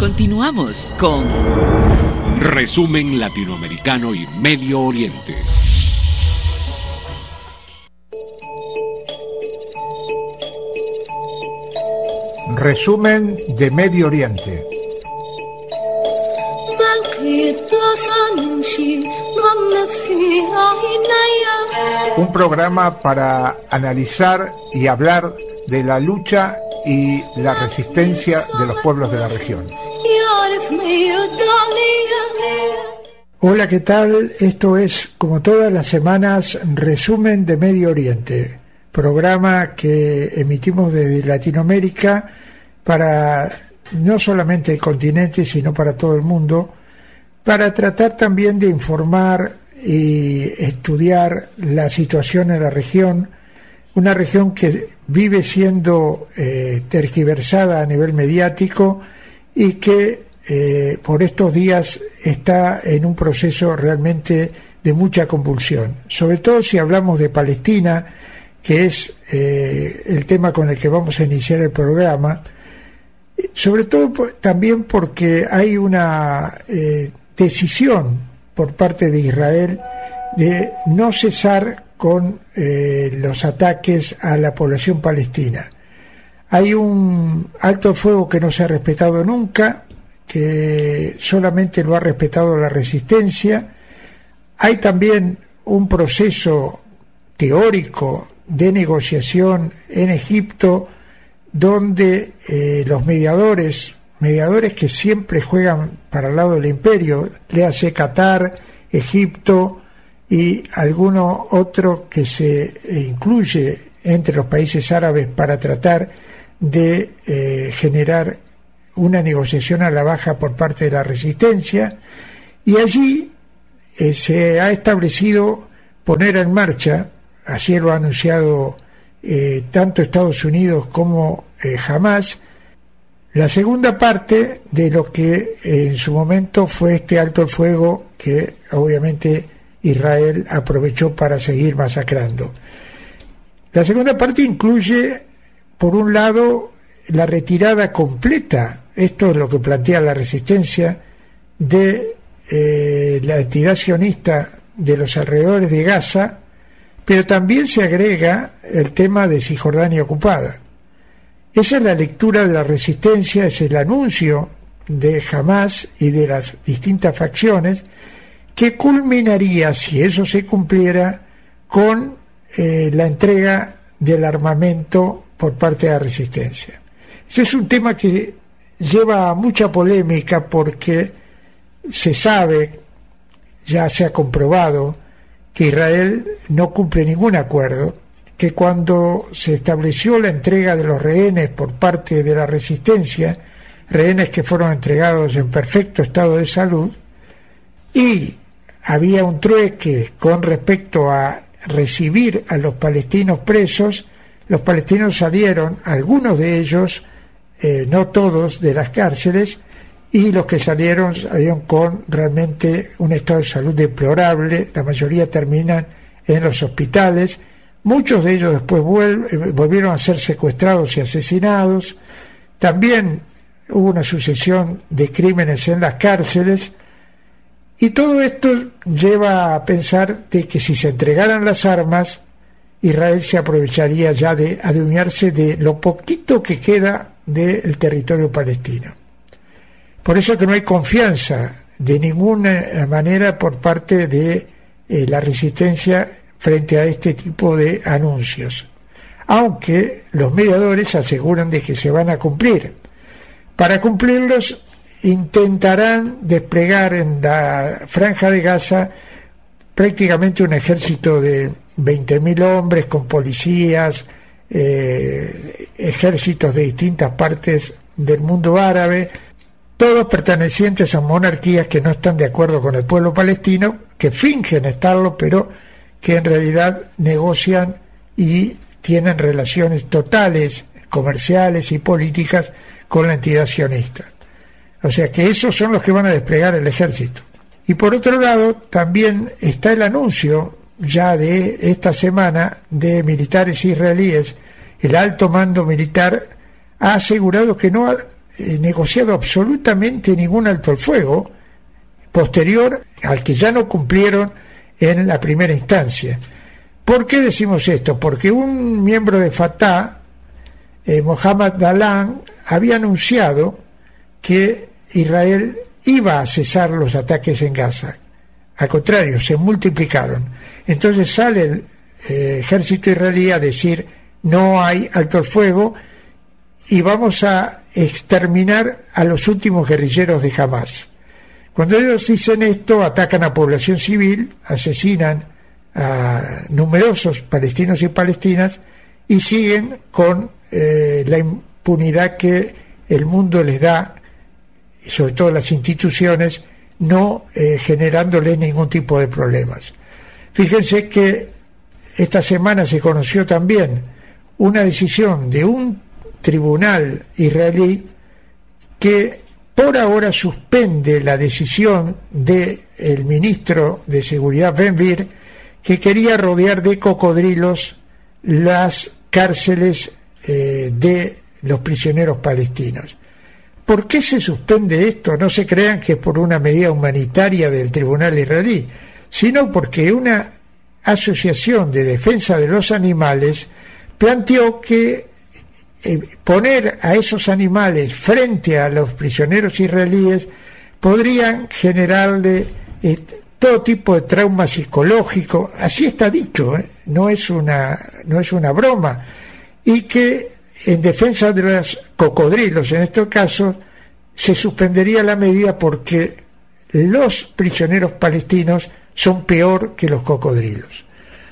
Continuamos con Resumen Latinoamericano y Medio Oriente. Resumen de Medio Oriente. Un programa para analizar y hablar de la lucha y la resistencia de los pueblos de la región. Hola, ¿qué tal? Esto es, como todas las semanas, Resumen de Medio Oriente, programa que emitimos desde Latinoamérica para no solamente el continente, sino para todo el mundo, para tratar también de informar y estudiar la situación en la región, una región que vive siendo tergiversada a nivel mediático y que por estos días está en un proceso realmente de mucha convulsión, sobre todo si hablamos de Palestina, que es el tema con el que vamos a iniciar el programa, sobre todo también porque hay una decisión por parte de Israel de no cesar con los ataques a la población palestina. Hay un alto el fuego que no se ha respetado nunca, que solamente lo ha respetado la resistencia. Hay también un proceso teórico de negociación en Egipto, donde los mediadores que siempre juegan para el lado del imperio, léase Qatar, Egipto y alguno otro que se incluye entre los países árabes para tratar de generar una negociación a la baja por parte de la resistencia, y allí se ha establecido poner en marcha, así lo ha anunciado tanto Estados Unidos como Hamás, la segunda parte de lo que en su momento fue este alto el fuego que obviamente Israel aprovechó para seguir masacrando. La segunda parte incluye, por un lado, la retirada completa, esto es lo que plantea la resistencia, de la entidad sionista de los alrededores de Gaza, pero también se agrega el tema de Cisjordania ocupada. Esa es la lectura de la resistencia, es el anuncio de Hamás y de las distintas facciones, que culminaría, si eso se cumpliera, con la entrega del armamento por parte de la resistencia. Ese es un tema que lleva mucha polémica porque se sabe, ya se ha comprobado, que Israel no cumple ningún acuerdo, que cuando se estableció la entrega de los rehenes por parte de la resistencia, rehenes que fueron entregados en perfecto estado de salud, y había un trueque con respecto a recibir a los palestinos presos, los palestinos salieron, algunos de ellos, no todos, de las cárceles, y los que salieron con realmente un estado de salud deplorable, la mayoría terminan en los hospitales, muchos de ellos después volvieron a ser secuestrados y asesinados. También hubo una sucesión de crímenes en las cárceles, y todo esto lleva a pensar de que si se entregaran las armas, Israel se aprovecharía ya de adueñarse de lo poquito que queda del territorio palestino. Por eso que no hay confianza de ninguna manera por parte de la resistencia frente a este tipo de anuncios, aunque los mediadores aseguran de que se van a cumplir. Para cumplirlos intentarán desplegar en la Franja de Gaza prácticamente un ejército de 20.000 hombres con policías, ejércitos de distintas partes del mundo árabe, todos pertenecientes a monarquías que no están de acuerdo con el pueblo palestino, que fingen estarlo, pero que en realidad negocian y tienen relaciones totales, comerciales y políticas con la entidad sionista. O sea que esos son los que van a desplegar el ejército. Y por otro lado, también está el anuncio ya de esta semana de militares israelíes. El alto mando militar ha asegurado que no negociado absolutamente ningún alto el fuego posterior al que ya no cumplieron en la primera instancia. ¿Por qué decimos esto? Porque un miembro de Fatah, Mohamed Dalan, había anunciado que Israel iba a cesar los ataques en Gaza. Al contrario, se multiplicaron. Entonces sale el ejército israelí a decir: no hay alto el fuego y vamos a exterminar a los últimos guerrilleros de Hamas. Cuando ellos dicen esto, atacan a población civil, asesinan a numerosos palestinos y palestinas y siguen con la impunidad que el mundo les da, y sobre todo las instituciones, no generándoles ningún tipo de problemas. Fíjense que esta semana se conoció también una decisión de un tribunal israelí que por ahora suspende la decisión del ministro de Seguridad Ben-Gvir, que quería rodear de cocodrilos las cárceles de los prisioneros palestinos. ¿Por qué se suspende esto? No se crean que es por una medida humanitaria del tribunal israelí, sino porque una asociación de defensa de los animales planteó que poner a esos animales frente a los prisioneros israelíes podrían generarle todo tipo de trauma psicológico. Así está dicho, no es una broma, y que en defensa de los cocodrilos, en este caso, se suspendería la medida porque los prisioneros palestinos son peor que los cocodrilos.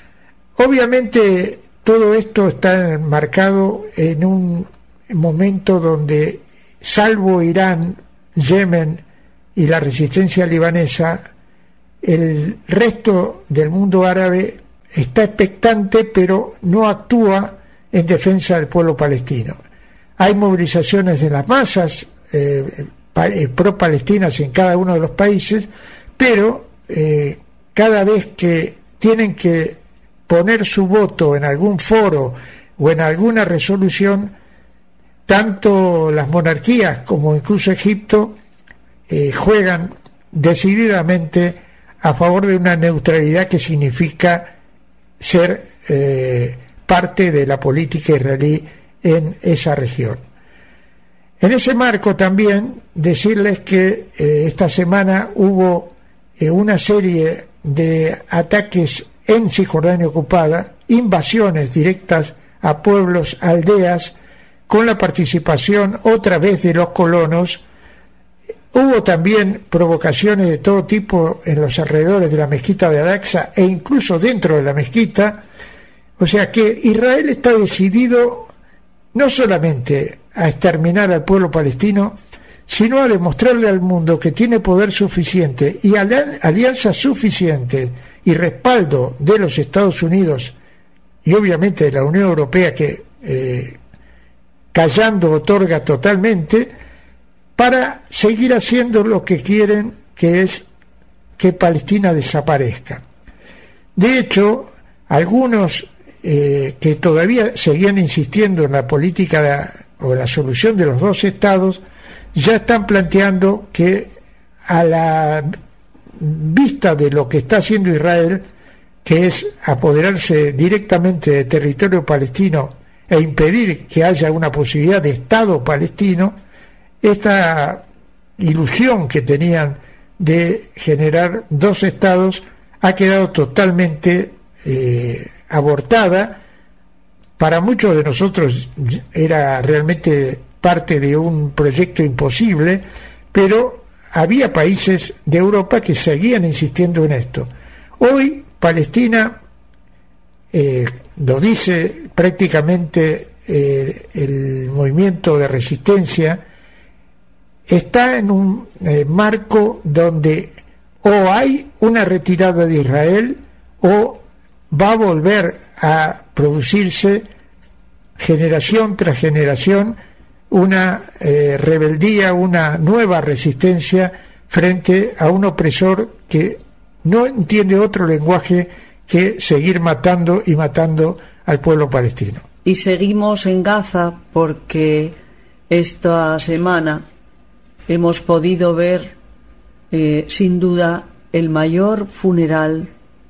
Obviamente todo esto está enmarcado en un momento donde, salvo Irán, Yemen y la resistencia libanesa, el resto del mundo árabe está expectante, pero no actúa en defensa del pueblo palestino. Hay movilizaciones de las masas pro-palestinas en cada uno de los países, pero cada vez que tienen que poner su voto en algún foro o en alguna resolución, tanto las monarquías como incluso Egipto juegan decididamente a favor de una neutralidad que significa ser parte de la política israelí en esa región. En ese marco también decirles que esta semana hubo una serie de ataques en Cisjordania ocupada, invasiones directas a pueblos, aldeas, con la participación otra vez de los colonos. Hubo también provocaciones de todo tipo en los alrededores de la mezquita de Al-Aqsa e incluso dentro de la mezquita. O sea que Israel está decidido no solamente a exterminar al pueblo palestino, sino a demostrarle al mundo que tiene poder suficiente y alianza suficiente y respaldo de los Estados Unidos y obviamente de la Unión Europea, que callando otorga totalmente, para seguir haciendo lo que quieren, que es que Palestina desaparezca. De hecho, algunos que todavía seguían insistiendo en la política o la solución de los dos estados, ya están planteando que, a la vista de lo que está haciendo Israel, que es apoderarse directamente del territorio palestino e impedir que haya una posibilidad de Estado palestino, esta ilusión que tenían de generar dos estados ha quedado totalmente abortada. Para muchos de nosotros era realmente parte de un proyecto imposible, pero había países de Europa que seguían insistiendo en esto. Hoy Palestina, lo dice prácticamente el movimiento de resistencia, está en un marco donde o hay una retirada de Israel o va a volver a producirse generación tras generación una rebeldía, una nueva resistencia frente a un opresor que no entiende otro lenguaje que seguir matando y matando al pueblo palestino. Y seguimos en Gaza porque esta semana hemos podido ver, sin duda, el mayor funeral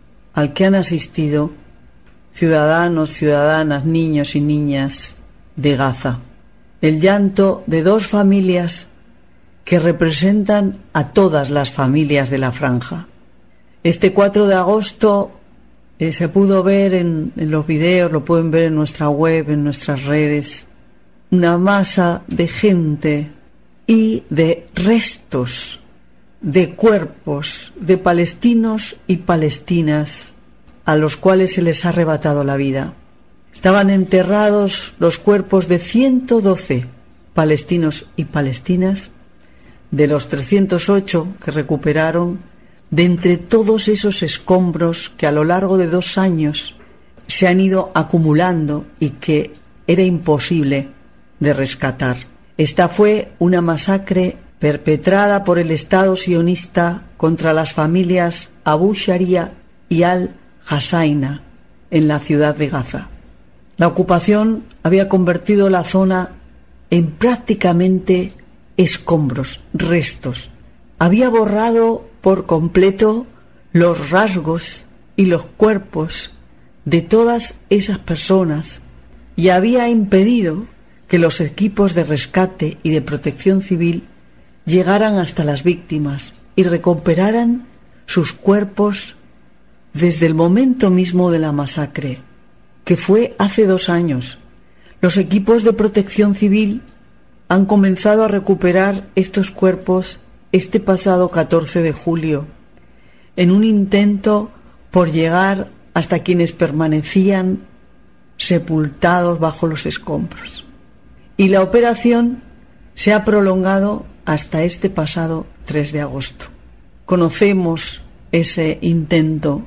al que han asistido ciudadanos, ciudadanas, niños y niñas de Gaza. El llanto de dos familias que representan a todas las familias de la franja. Este 4 de agosto se pudo ver en los videos, lo pueden ver en nuestra web, en nuestras redes, una masa de gente y de restos, de cuerpos de palestinos y palestinas a los cuales se les ha arrebatado la vida. Estaban enterrados los cuerpos de 112 palestinos y palestinas, de los 308 que recuperaron, de entre todos esos escombros que a lo largo de 2 años se han ido acumulando y que era imposible de rescatar. Esta fue una masacre perpetrada por el Estado sionista contra las familias Abu Sharia y Al-Hassaina en la ciudad de Gaza. La ocupación había convertido la zona en prácticamente escombros, restos. Había borrado por completo los rasgos y los cuerpos de todas esas personas y había impedido que los equipos de rescate y de protección civil llegaran hasta las víctimas y recuperaran sus cuerpos desde el momento mismo de la masacre, que fue hace 2 años. Los equipos de protección civil han comenzado a recuperar estos cuerpos este pasado 14 de julio, en un intento por llegar hasta quienes permanecían sepultados bajo los escombros. Y la operación se ha prolongado hasta este pasado 3 de agosto. Conocemos ese intento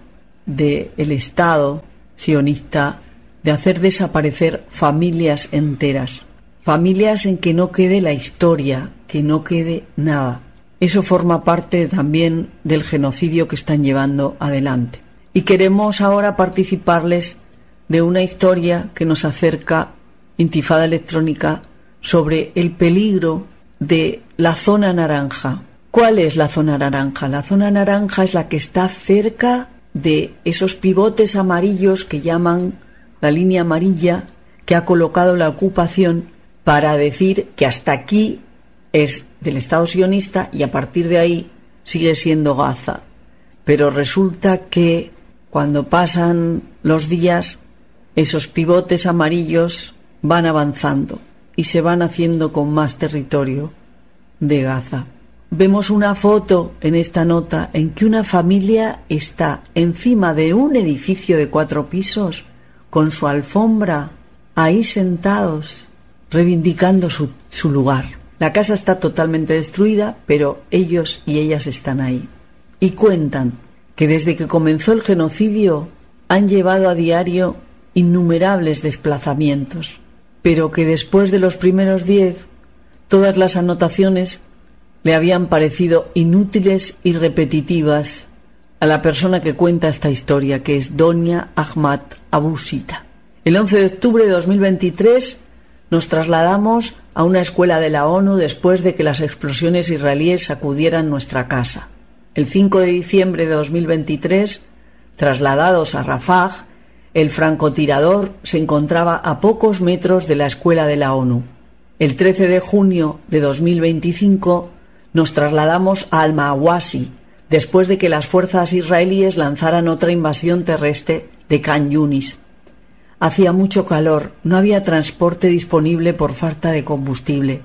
del Estado sionista de hacer desaparecer familias enteras, familias en que no quede la historia, que no quede nada. Eso forma parte también del genocidio que están llevando adelante. Y queremos ahora participarles de una historia que nos acerca Intifada Electrónica sobre el peligro de la zona naranja. ¿Cuál es la zona naranja? La zona naranja es la que está cerca de esos pivotes amarillos que llaman la línea amarilla que ha colocado la ocupación para decir que hasta aquí es del Estado sionista y a partir de ahí sigue siendo Gaza. Pero resulta que cuando pasan los días, esos pivotes amarillos van avanzando y se van haciendo con más territorio de Gaza. Vemos una foto en esta nota en que una familia está encima de un edificio de 4 pisos con su alfombra, ahí sentados, reivindicando su lugar. La casa está totalmente destruida, pero ellos y ellas están ahí. Y cuentan que desde que comenzó el genocidio han llevado a diario innumerables desplazamientos, pero que después de los primeros 10, todas las anotaciones le habían parecido inútiles y repetitivas a la persona que cuenta esta historia, que es Donia Ahmad Abu Sita. El 11 de octubre de 2023 nos trasladamos a una escuela de la ONU después de que las explosiones israelíes sacudieran nuestra casa. El 5 de diciembre de 2023, trasladados a Rafah, el francotirador se encontraba a pocos metros de la escuela de la ONU. El 13 de junio de 2025 nos trasladamos a Al-Mawasi, después de que las fuerzas israelíes lanzaran otra invasión terrestre de Khan Yunis. Hacía mucho calor, no había transporte disponible por falta de combustible.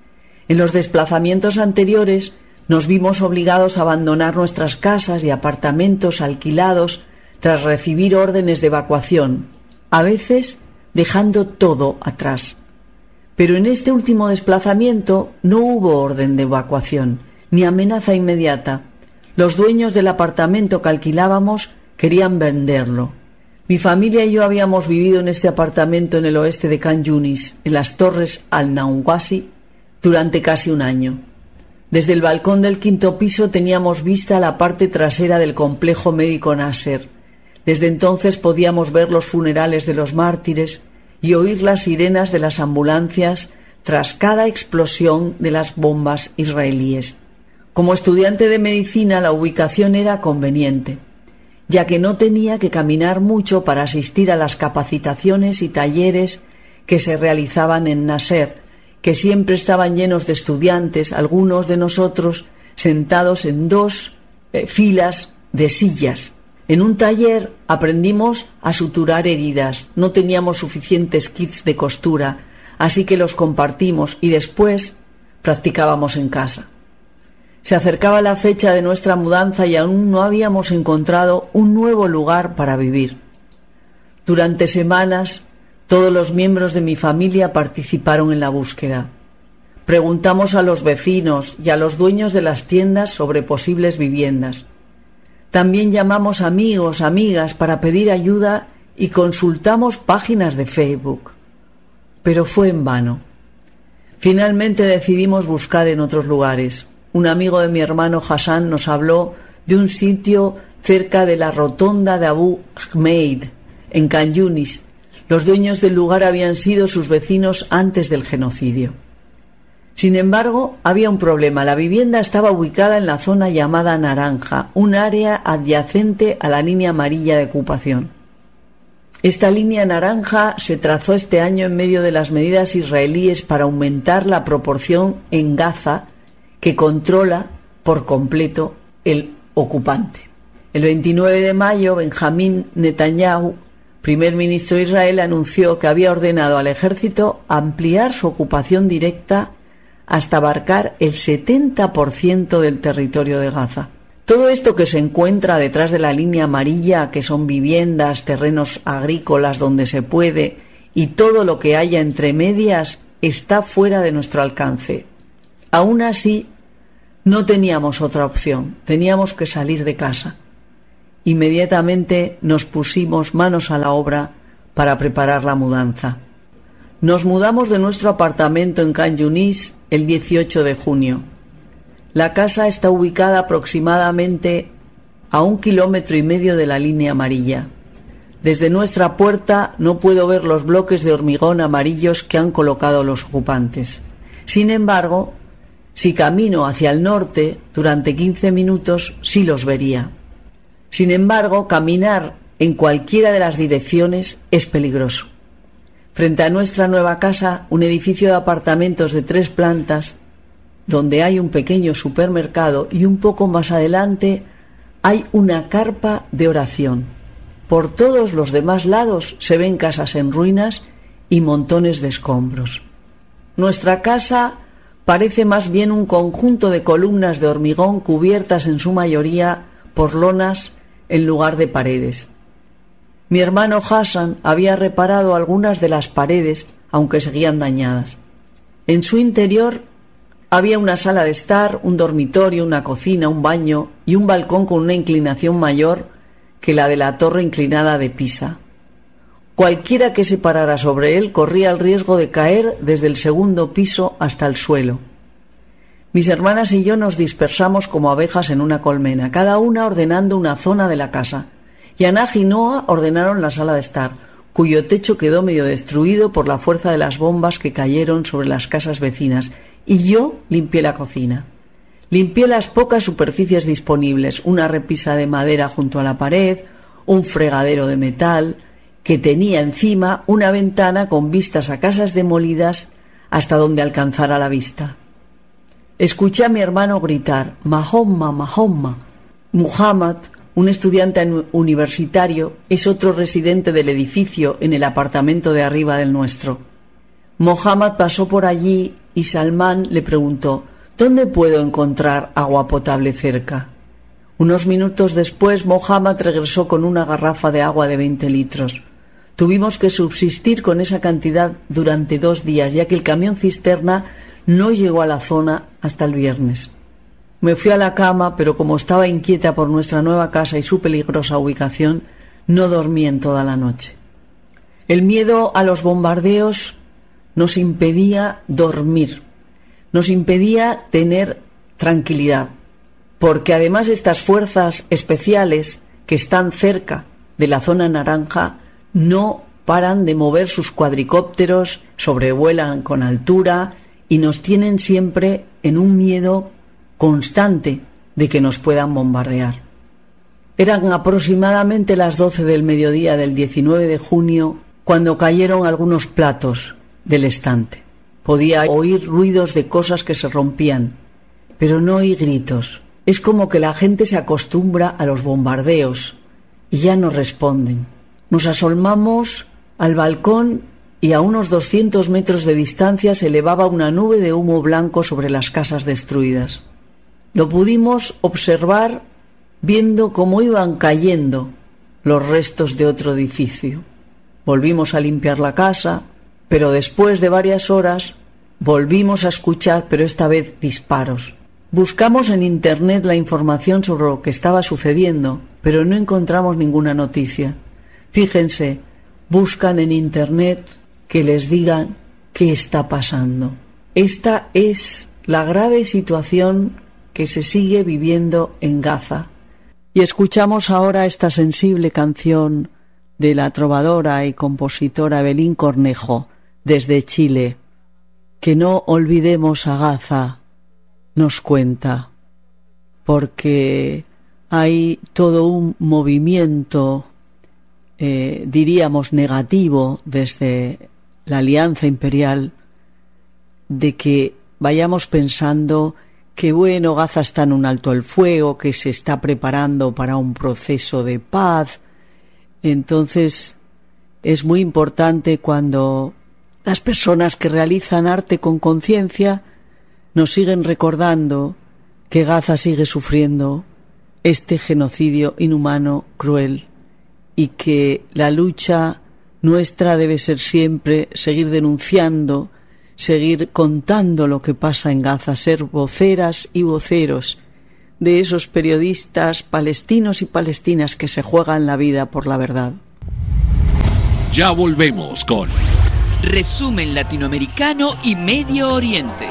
En los desplazamientos anteriores nos vimos obligados a abandonar nuestras casas y apartamentos alquilados tras recibir órdenes de evacuación, a veces dejando todo atrás. Pero en este último desplazamiento no hubo orden de evacuación, ni amenaza inmediata. Los dueños del apartamento que alquilábamos querían venderlo. Mi familia y yo habíamos vivido en este apartamento en el oeste de Khan Yunis, en las torres Al-Nawasi, durante casi 1 año. Desde el balcón del 5º piso teníamos vista a la parte trasera del complejo médico Nasser. Desde entonces podíamos ver los funerales de los mártires y oír las sirenas de las ambulancias tras cada explosión de las bombas israelíes. Como estudiante de medicina, la ubicación era conveniente, ya que no tenía que caminar mucho para asistir a las capacitaciones y talleres que se realizaban en Nasser, que siempre estaban llenos de estudiantes, algunos de nosotros sentados en dos filas de sillas. En un taller aprendimos a suturar heridas. No teníamos suficientes kits de costura, así que los compartimos y después practicábamos en casa. Se acercaba la fecha de nuestra mudanza y aún no habíamos encontrado un nuevo lugar para vivir. Durante semanas, todos los miembros de mi familia participaron en la búsqueda. Preguntamos a los vecinos y a los dueños de las tiendas sobre posibles viviendas. También llamamos amigos, amigas para pedir ayuda y consultamos páginas de Facebook. Pero fue en vano. Finalmente decidimos buscar en otros lugares. Un amigo de mi hermano Hassan nos habló de un sitio cerca de la rotonda de Abu Ahmed, en Khan Yunis. Los dueños del lugar habían sido sus vecinos antes del genocidio. Sin embargo, había un problema. La vivienda estaba ubicada en la zona llamada Naranja, un área adyacente a la línea amarilla de ocupación. Esta línea naranja se trazó este año en medio de las medidas israelíes para aumentar la proporción en Gaza que controla por completo el ocupante. El 29 de mayo, Benjamín Netanyahu, primer ministro de Israel, anunció que había ordenado al ejército ampliar su ocupación directa hasta abarcar el 70% del territorio de Gaza. Todo esto que se encuentra detrás de la línea amarilla, que son viviendas, terrenos agrícolas donde se puede, y todo lo que haya entre medias, está fuera de nuestro alcance. Aún así, no teníamos otra opción, teníamos que salir de casa. Inmediatamente nos pusimos manos a la obra para preparar la mudanza. Nos mudamos de nuestro apartamento en Khan Yunis el 18 de junio. La casa está ubicada aproximadamente a 1,5 kilómetros de la línea amarilla. Desde nuestra puerta no puedo ver los bloques de hormigón amarillos que han colocado los ocupantes. Sin embargo, si camino hacia el norte durante 15 minutos, sí los vería. Sin embargo, caminar en cualquiera de las direcciones es peligroso. Frente a nuestra nueva casa, un edificio de apartamentos de 3 plantas, donde hay un pequeño supermercado, y un poco más adelante hay una carpa de oración. Por todos los demás lados se ven casas en ruinas y montones de escombros. Nuestra casa parece más bien un conjunto de columnas de hormigón cubiertas en su mayoría por lonas en lugar de paredes. Mi hermano Hassan había reparado algunas de las paredes, aunque seguían dañadas. En su interior había una sala de estar, un dormitorio, una cocina, un baño y un balcón con una inclinación mayor que la de la torre inclinada de Pisa. Cualquiera que se parara sobre él corría el riesgo de caer desde el segundo piso hasta el suelo. Mis hermanas y yo nos dispersamos como abejas en una colmena, cada una ordenando una zona de la casa. Yanaj y Noah ordenaron la sala de estar, cuyo techo quedó medio destruido por la fuerza de las bombas que cayeron sobre las casas vecinas, y yo limpié la cocina. Limpié las pocas superficies disponibles, una repisa de madera junto a la pared, un fregadero de metal, que tenía encima una ventana con vistas a casas demolidas hasta donde alcanzara la vista. Escuché a mi hermano gritar, «Mahoma, Mahoma». Muhammad, un estudiante universitario, es otro residente del edificio en el apartamento de arriba del nuestro. Mohammad pasó por allí y Salman le preguntó, «¿Dónde puedo encontrar agua potable cerca?». Unos minutos después, Mohammad regresó con una garrafa de agua de 20 litros. Tuvimos que subsistir con esa cantidad durante 2 días, ya que el camión cisterna no llegó a la zona hasta el viernes. Me fui a la cama, pero como estaba inquieta por nuestra nueva casa y su peligrosa ubicación, no dormí en toda la noche. El miedo a los bombardeos nos impedía dormir, nos impedía tener tranquilidad, porque además estas fuerzas especiales que están cerca de la zona naranja no paran de mover sus cuadricópteros, sobrevuelan con altura y nos tienen siempre en un miedo constante de que nos puedan bombardear. Eran aproximadamente las 12 del mediodía del 19 de junio cuando cayeron algunos platos del estante. Podía oír ruidos de cosas que se rompían, pero no oí gritos. Es como que la gente se acostumbra a los bombardeos y ya no responden. Nos asomamos al balcón y a unos 200 metros de distancia se elevaba una nube de humo blanco sobre las casas destruidas. Lo pudimos observar viendo cómo iban cayendo los restos de otro edificio. Volvimos a limpiar la casa, pero después de varias horas volvimos a escuchar, pero esta vez disparos. Buscamos en internet la información sobre lo que estaba sucediendo, pero no encontramos ninguna noticia. Fíjense, buscan en internet que les digan qué está pasando. Esta es la grave situación que se sigue viviendo en Gaza. Y escuchamos ahora esta sensible canción de la trovadora y compositora Evelyn Cornejo, desde Chile. Que no olvidemos a Gaza, nos cuenta, porque hay todo un movimiento, diríamos, negativo desde la Alianza Imperial, de que vayamos pensando que bueno, Gaza está en un alto el fuego, que se está preparando para un proceso de paz. Entonces es muy importante cuando las personas que realizan arte con conciencia nos siguen recordando que Gaza sigue sufriendo este genocidio inhumano, cruel, y que la lucha nuestra debe ser siempre seguir denunciando, seguir contando lo que pasa en Gaza, ser voceras y voceros de esos periodistas palestinos y palestinas que se juegan la vida por la verdad. Ya volvemos con Resumen Latinoamericano y Medio Oriente.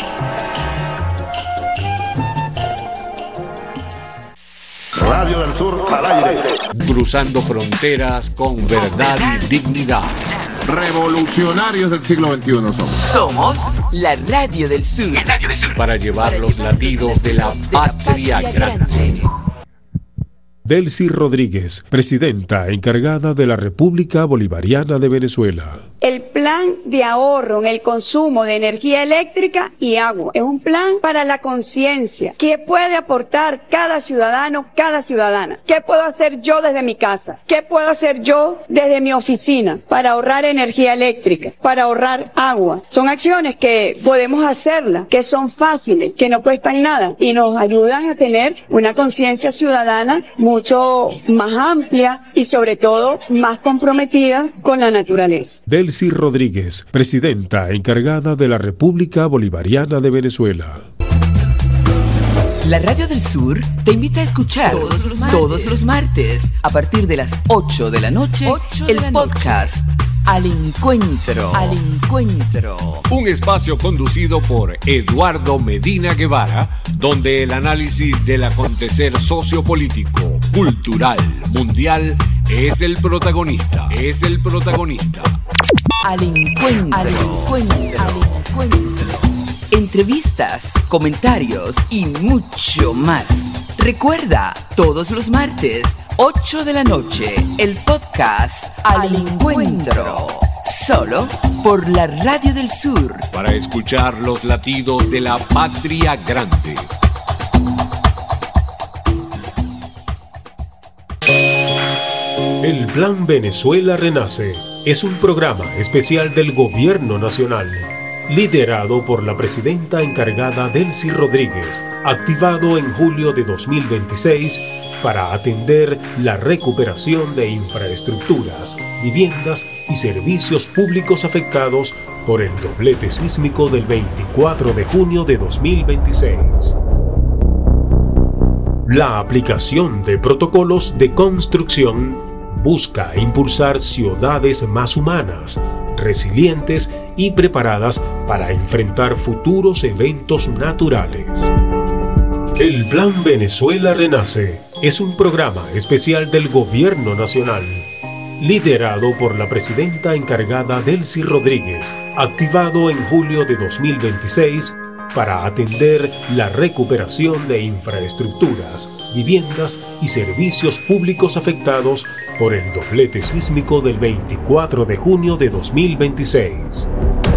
Radio del Sur al aire. Cruzando fronteras con verdad y dignidad. Revolucionarios del siglo XXI Somos la Radio del Sur. Para llevar los latidos de la patria grande. Delcy Rodríguez, presidenta encargada de la República Bolivariana de Venezuela. El plan de ahorro en el consumo de energía eléctrica y agua es un plan para la conciencia. ¿Qué puede aportar cada ciudadano, cada ciudadana? ¿Qué puedo hacer yo desde mi casa? ¿Qué puedo hacer yo desde mi oficina para ahorrar energía eléctrica, para ahorrar agua? Son acciones que podemos hacerlas, que son fáciles, que no cuestan nada y nos ayudan a tener una conciencia ciudadana mucho más amplia y sobre todo más comprometida con la naturaleza. Delcy Rodríguez, presidenta encargada de la República Bolivariana de Venezuela. La Radio del Sur te invita a escuchar todos los martes a partir de las 8 de la noche el podcast Al Encuentro. Un espacio conducido por Eduardo Medina Guevara, donde el análisis del acontecer sociopolítico, cultural, mundial es el protagonista. Al Encuentro. Entrevistas, comentarios y mucho más. Recuerda, todos los martes, 8 de la noche, el podcast Al Encuentro. Solo por la Radio del Sur. Para escuchar los latidos de la patria grande. El Plan Venezuela Renace es un programa especial del Gobierno Nacional, liderado por la presidenta encargada Delcy Rodríguez, activado en julio de 2026 para atender la recuperación de infraestructuras, viviendas y servicios públicos afectados por el doblete sísmico del 24 de junio de 2026. La aplicación de protocolos de construcción busca impulsar ciudades más humanas, resilientes y preparadas para enfrentar futuros eventos naturales. El Plan Venezuela Renace es un programa especial del Gobierno Nacional, liderado por la presidenta encargada Delcy Rodríguez, activado en julio de 2026 para atender la recuperación de infraestructuras, viviendas y servicios públicos afectados por el doblete sísmico del 24 de junio de 2026.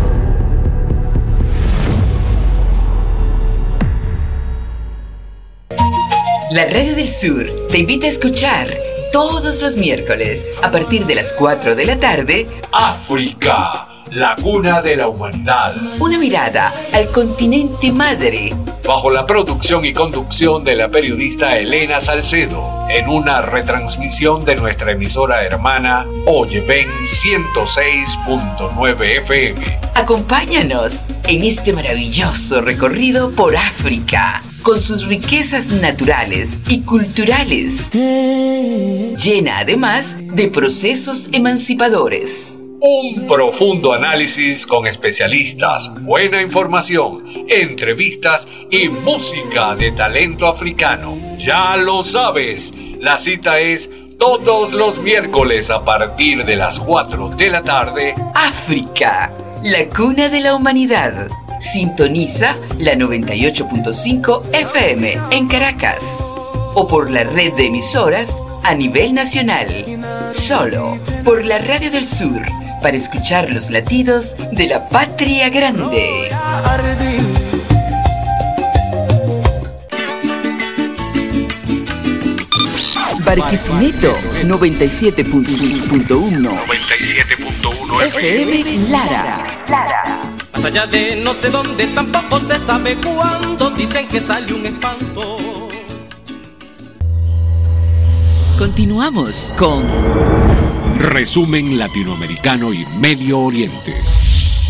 La Radio del Sur te invita a escuchar todos los miércoles a partir de las 4 de la tarde África, la cuna de la humanidad. Una mirada al continente madre. Bajo la producción y conducción de la periodista Elena Salcedo, en una retransmisión de nuestra emisora hermana Oyeven 106.9 FM. Acompáñanos en este maravilloso recorrido por África, con sus riquezas naturales y culturales, llena además de procesos emancipadores. Un profundo análisis con especialistas, buena información, entrevistas y música de talento africano. Ya lo sabes, la cita es todos los miércoles a partir de las 4 de la tarde. África, la cuna de la humanidad. Sintoniza la 98.5 FM en Caracas o por la red de emisoras a nivel nacional. Solo por la Radio del Sur, para escuchar los latidos de la patria grande. Barquisimeto 97.1 FM Lara. Más allá de no sé dónde, tampoco se sabe cuándo, dicen que sale un espanto. Continuamos con Resumen Latinoamericano y Medio Oriente.